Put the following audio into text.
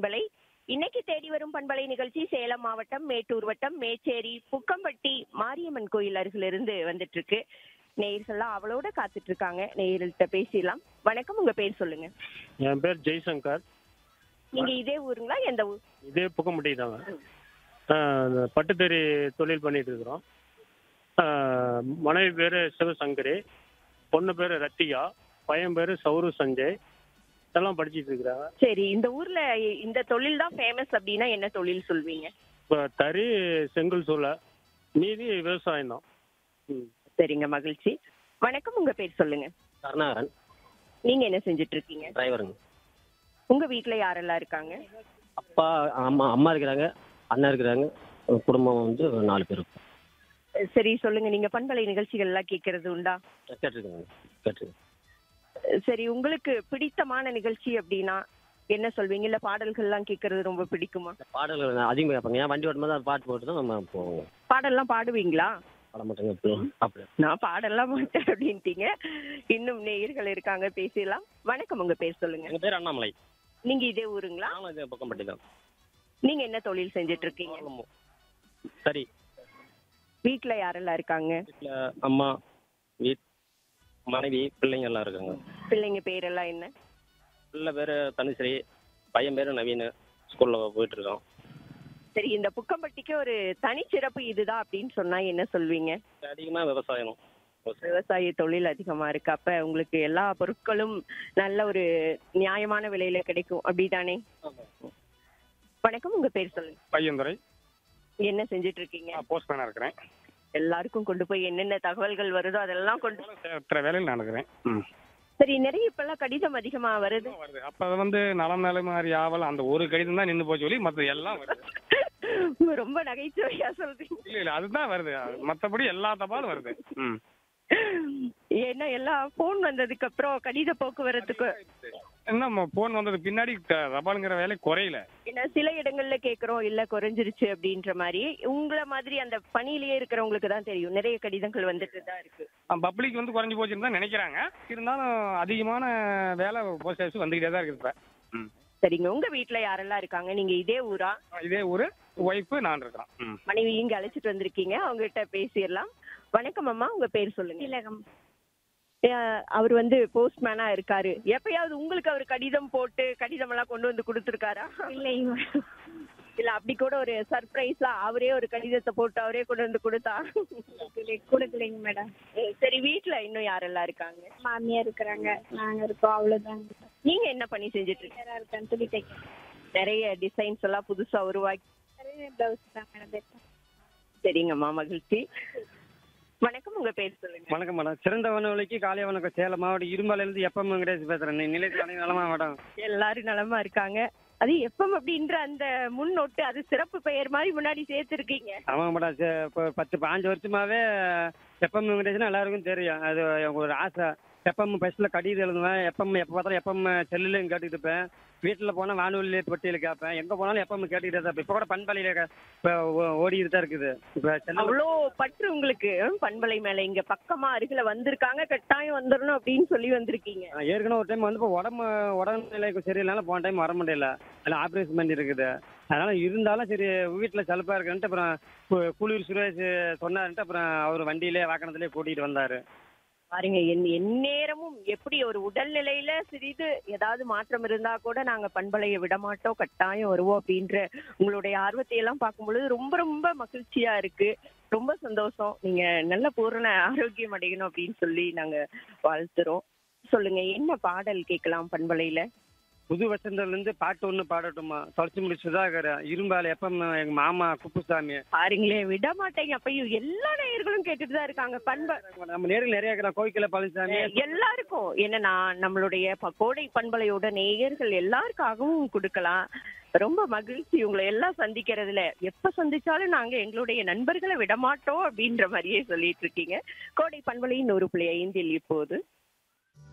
பண்பலை. இன்னைக்கு தேடி வரும் பண்பலை நிகழ்ச்சி சேலம் மாவட்டம் மேட்டூர் வட்டம் மேச்சேரி புக்கம்பட்டி மாரியம்மன் கோயில் அருகிலிருந்து வந்துட்டு இருக்கு. நேயர்கள்லாம் அவளோட காத்துட்டு இருக்காங்க. நேயர்கள்ட்ட பேசிடலாம். வணக்கம், உங்க பேர் சொல்லுங்க. என் பேர் ஜெய்சங்கர். நீங்க இதே ஊருங்களா, எந்த ஊர்? இதே புக்கம்பட்டி தாங்க. பட்டுத்தறி தொழில் பண்ணிட்டு இருக்கிறோம். மனைவி பேர் சிவசங்கரி, பொண்ணு பேர் ரத்திகா, பையன் பேர் சௌரு சஞ்சய். எல்லாம் படிச்சிட்டு இருக்கிறாங்க. சரி, இந்த ஊர்ல இந்த தொழில் தான் ஃபேமஸ் அப்படின்னா என்ன தொழில் சொல்வீங்க? இப்போ தறி, செங்கல் சூளை, மீதி விவசாயம் தான். சரிங்க, மகிழ்ச்சி. வணக்கம், உங்க பேர் சொல்லுங்க. கருணாகரன், நீங்க என்ன செஞ்சுட்டு இருக்கீங்க? டிரைவருங்க. உங்க வீட்ல யாரெல்லாம் இருக்காங்க? அப்பா அம்மா இருக்கிறாங்க, அண்ணன் இருக்கிறாங்க. குடும்பம் வந்து 4 பேர் இருக்கும். சரி, சொல்லுங்க. நீங்க பண்பலை நிகழ்ச்சிகள் எல்லாம் கேட்கறது உண்டா? கேட்டுருக்கேன். சரி, உங்களுக்கு பிடித்தமான நிகழ்ச்சி அப்படின்னா என்ன சொல்வீங்க? இல்ல பாடல்கள்லாம் கேட்கறது ரொம்ப பிடிக்குமா? பாடல்கள் அதிகமாக கேட்பாங்க. ஏன் வண்டி ஓட்டும்போது அது பாட்டு போட்டு தான் நம்ம போவோம். பாடல்லாம் பாடுவீங்களா? பாட மாட்டேங்க. அப்படி நான் பாடல்லாம் மாட்டேன் அப்படின்ட்டீங்க. இன்னும் நேயர்கள் இருக்காங்க, பேசிடலாம். வணக்கம், உங்க பேர் சொல்லுங்க. எங்கள் பேர் அண்ணாமலை. நீங்க இதே ஊருங்களா? நானும் இதே பக்கம்பட்டி தான். நீங்க என்ன தொழில் செஞ்சுட்டு இருக்கீங்க? சரி. வீட்ல யாரெல்லாம் இருக்காங்க? வீட்டில் அம்மா, மனைவி, பிள்ளைங்க எல்லாம் இருக்காங்க. பிள்ளைங்க பேரெல்லாம் என்ன? பிள்ளை பேர் தனுஸ்ரீ, பையன் பேர் நவீன். ஸ்கூலில் போயிட்டு இருக்கோம். சரி, இந்த புக்கம்பட்டிக்கு ஒரு தனிச்சிறப்பு இதுதான் அப்படின்னு சொன்னா என்ன சொல்வீங்க? அதிகமாக விவசாயம். விவசாய தொழில் அதிகமா இருக்கு. அப்ப உங்களுக்கு எல்லா பொருட்களும் நல்ல ஒரு நியாயமான விலையில கிடைக்கும், அப்படிதானே? வணக்கம், உங்க பேர் சொல்லுங்க. பையன்துறை. என்ன செஞ்சுட்டு இருக்கீங்க? போஸ்ட்மேனா இருக்கிறேன். எல்லாருக்கும் கொண்டு போய் என்னென்ன தகவல்கள் வருதோ அதெல்லாம் வேலையில் நான் இருக்கிறேன். சரி, நிறைய இப்பெல்லாம் கடிதம் அதிகமா வருது. அப்ப வந்து நலம் நலமாரி ஆவல் அந்த ஒரு கடிதம் தான் நின்று போச்சு, சொல்லி மற்ற எல்லாம் வருது. ரொம்ப நகைச்சுவையா சொல்றீங்க. இல்ல அதுதான் வருது, மத்தபடி எல்லா தபாலும் வருது. ஏன்னா எல்லாம் போன் வந்ததுக்கு அப்புறம் கடித போக்குவரத்துக்கு என்ன போன் வந்தது பின்னாடி தபாலுங்கிற வேலை குறையல. ஏன்னா சில இடங்கள்ல கேக்குறோம், இல்ல குறைஞ்சிருச்சு அப்படின்ற மாதிரி. உங்களை மாதிரி அந்த பணியிலேயே இருக்கிறவங்களுக்கு தான் தெரியும், நிறைய கடிதங்கள் வந்துட்டு தான் இருக்கு. பப்ளிக் வந்து குறைஞ்சு போச்சுன்னு தான் நினைக்கிறாங்க. இருந்தாலும் அதிகமான வேலை போஸ்ட் ஆஃபீஸ் வந்துகிட்டே தான் இருக்குது இப்ப. சரிங்க, உங்க வீட்டுல யாரெல்லாம் இருக்காங்க? நீங்க இதே ஊரா? இதே ஊரு. ஒய்ஃப், நான் இருக்கிறோம். மனைவி இங்க அழைச்சிட்டு வந்திருக்கீங்க, அவங்க கிட்ட பேசிடலாம். வணக்கம் அம்மா, உங்க பேர் சொல்லுங்க. திலகம். அவர் வந்து போஸ்ட்மேனா இருக்காரு. எப்பயாவது உங்களுக்கு அவர் கடிதம் போட்டு கடிதம் எல்லாம் கொண்டு வந்து கொடுத்துருக்காரா? இல்லை, இல்ல அப்படி கூட ஒரு சர்ப்ரைஸா அவரே ஒரு கடிதத்தை போட்டு அவரே கொண்டு வந்து கொடுத்தா? கொடுக்கலைங்க மேடம். சரி, வீட்டுல இன்னும் யாரெல்லாம் இருக்காங்க? மாமியார் இருக்கிறாங்க, நாங்க இருக்கோம், அவ்வளவுதாங்க. நீங்க என்ன பண்ணி செஞ்சுட்டு இருக்கீங்க? இருக்கேன், துணி தைக்க. நிறைய டிசைன்ஸ் எல்லாம் புதுசா உருவாக்கி. பிளவுஸ் தான் மேடம். சரிங்கம்மா, மகிழ்ச்சி. வணக்கம், உங்க பேர் சொல்லுங்க. வணக்கம் மேடம். சிறந்த வனவழிக்கு காலை வணக்கம். சேலம் மாவட்டம் இரும்பாலையிலிருந்து எப்பம் வெங்கடேஷ் பேசுறேன். நிலையத்தில் நலமா மேடம்? எல்லாரும் நலமா இருக்காங்க. அது எப்பம் அப்படின்ற அந்த முன்னொட்டு, அது சிறப்பு பெயர் மாதிரி முன்னாடி சேர்த்திருக்கீங்க. ஆமாங்க மேடம். இப்போ 10-15 வருஷமாவே எப்பம் வெங்கடேஷ்னா எல்லாருக்கும் தெரியும். அது ஒரு ஆசை. எப்பம் பஸ்ஸில் கடிதம் எழுதுவேன். எப்போ பார்த்தாலும் எப்பம் செல்லுலையும் கேட்டுக்கிட்டு இருப்பேன். வீட்டில் போனால் வானொலி பெட்டியில் கேட்பேன். எங்கே போனாலும் எப்பம் கேட்டுக்கிட்டே தான். இப்போ கூட பண்பலையில் இப்போ ஓடிக்கிட்டு தான் இருக்குது. இப்போ அவ்வளோ பற்று உங்களுக்கு பண்பலை மேல. இங்க பக்கமா அருகில வந்திருக்காங்க, கட்டாயம் வந்துடணும் அப்படின்னு சொல்லி வந்திருக்கீங்க. ஏற்கனவே ஒரு டைம் வந்து இப்போ உடம்புநிலைக்கு சரியில்லைனால போன டைம் வர முடியல. அதில் ஆப்ரேஷன் பண்ணி இருக்குது. அதனால இருந்தாலும் சரி வீட்டில் செலப்பாக இருக்குன்ட்டு அப்புறம் குளிர் சுரேஷ் சொன்னாருன்ட்டு அப்புறம் அவர் வண்டியிலே வாகனத்திலே கூட்டிகிட்டு வந்தார். பாருங்க, எந்நேரமும் எப்படி ஒரு உடல்நிலையில சிறிது ஏதாவது மாற்றம் இருந்தா கூட நாங்க பண்பலையை விடமாட்டோம், கட்டாயம் வருவோம் அப்படின்ற உங்களுடைய ஆர்வத்தை எல்லாம் பார்க்கும் பொழுது ரொம்ப ரொம்ப மகிழ்ச்சியா இருக்கு. ரொம்ப சந்தோஷம். நீங்க நல்ல பூரண ஆரோக்கியம் அடையணும் அப்படின்னு சொல்லி நாங்க வாழ்த்துறோம். சொல்லுங்க, என்ன பாடல் கேட்கலாம் பண்பலையில? புது வசந்தர்லேருந்து பாட்டு ஒன்று பாடட்டுமா? தொலைச்சி முடி சுதாகர், இரும்பாலை எப்பம் எங்கள் மாமா குப்புசாமி. பாருங்களே, விட மாட்டேங்க. அப்பயும் எல்லா நேயர்களும் கேட்டுட்டு தான் இருக்காங்க. நம்ம நேரில் நிறைய இருக்கிறோம். கோவிக்கல பழனிசாமி எல்லாருக்கும் என்னன்னா நம்மளுடைய கோடை பண்பலையோட நேயர்கள் எல்லாருக்காகவும் கொடுக்கலாம். ரொம்ப மகிழ்ச்சி உங்களை எல்லாம் சந்திக்கிறதுல. எப்ப சந்திச்சாலும் நாங்க எங்களுடைய நண்பர்களை விடமாட்டோம் அப்படின்ற மாதிரியே சொல்லிட்டு இருக்கீங்க. கோடை பண்பலையின் 100.5 இப்போது